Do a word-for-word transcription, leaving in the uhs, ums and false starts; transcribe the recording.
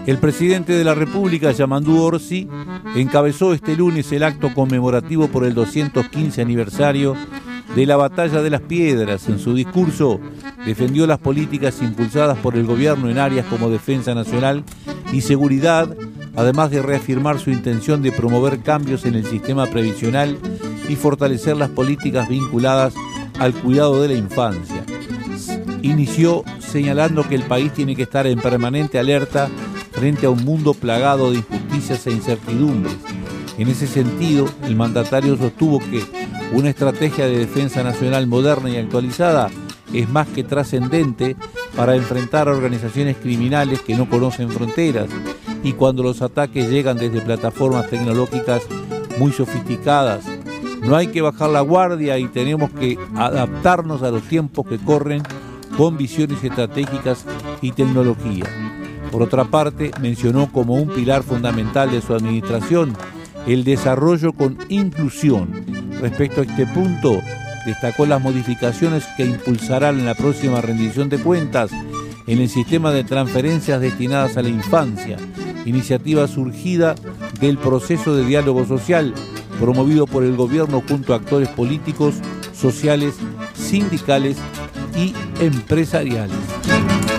El presidente de la República, Yamandu Orsi, encabezó este lunes el acto conmemorativo por el doscientos quince aniversario de la Batalla de las Piedras. En su discurso defendió las políticas impulsadas por el gobierno en áreas como defensa nacional y seguridad, además de reafirmar su intención de promover cambios en el sistema previsional y fortalecer las políticas vinculadas al cuidado de la infancia. Inició señalando que el país tiene que estar en permanente alerta frente a un mundo plagado de injusticias e incertidumbres. En ese sentido, el mandatario sostuvo que una estrategia de defensa nacional moderna y actualizada es más que trascendente para enfrentar a organizaciones criminales que no conocen fronteras, y cuando los ataques llegan desde plataformas tecnológicas muy sofisticadas. No hay que bajar la guardia y tenemos que adaptarnos a los tiempos que corren con visiones estratégicas y tecnología. Por otra parte, mencionó como un pilar fundamental de su administración el desarrollo con inclusión. Respecto a este punto, destacó las modificaciones que impulsarán en la próxima rendición de cuentas en el sistema de transferencias destinadas a la infancia, iniciativa surgida del proceso de diálogo social promovido por el gobierno junto a actores políticos, sociales, sindicales y empresariales.